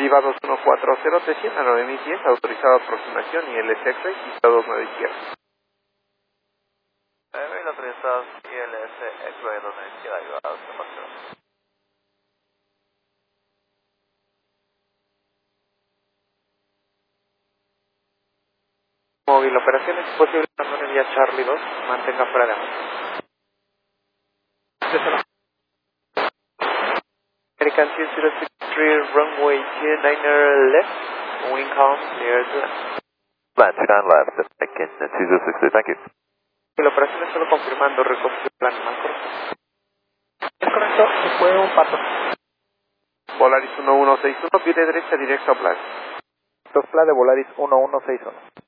Viva 2140, 300 a 9010, autorizado aproximación y LS X-Ray, pista 29 izquierda. 9000 autorizados y LS X-Ray 29 izquierda, Viva 2140. Móvil, operaciones posibles en vía Charlie 2, mantenga fuera de mano. American 2063, runway 29 left, wind calm, clear to land. Land 29 left, American 2063, thank you. La operación es solo confirmando, recogió el plan más corto. Es correcto, se fue un pato. Volaris 1161, pide derecha directo a Plan. Dos plan de Volaris 1161.